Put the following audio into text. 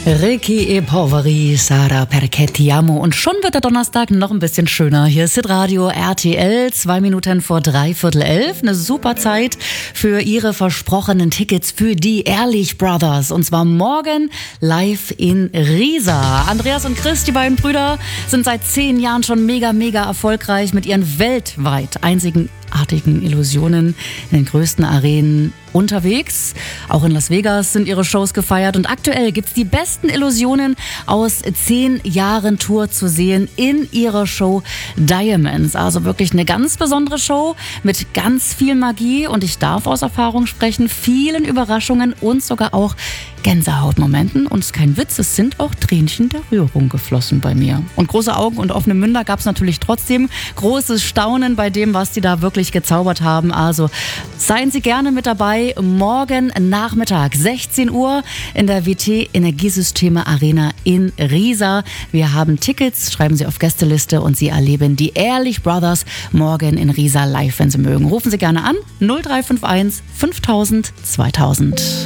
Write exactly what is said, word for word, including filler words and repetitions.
Ricky e Poveri, Sara perché ti amo. Und schon wird der Donnerstag noch ein bisschen schöner. Hier ist Hitradio R T L, zwei Minuten vor dreiviertel elf. Eine super Zeit für Ihre versprochenen Tickets für die Ehrlich Brothers. Und zwar morgen live in Riesa. Andreas und Chris, die beiden Brüder, sind seit zehn Jahren schon mega, mega erfolgreich mit ihren weltweit einzigartigen Illusionen in den größten Arenen unterwegs. Auch in Las Vegas sind ihre Shows gefeiert und aktuell gibt's die besten Illusionen aus zehn Jahren Tour zu sehen in ihrer Show Diamonds. Also wirklich eine ganz besondere Show mit ganz viel Magie und ich darf aus Erfahrung sprechen, vielen Überraschungen und sogar auch Gänsehautmomenten. Und es ist kein Witz, es sind auch Tränchen der Rührung geflossen bei mir. Und große Augen und offene Münder gab es natürlich trotzdem. Großes Staunen bei dem, was die da wirklich gezaubert haben. Also seien Sie gerne mit dabei. Morgen Nachmittag, sechzehn Uhr in der W T Energiesysteme Arena in Riesa. Wir haben Tickets, schreiben Sie auf Gästeliste und Sie erleben die Ehrlich Brothers morgen in Riesa live, wenn Sie mögen. Rufen Sie gerne an null drei fünf eins fünftausend zweitausend.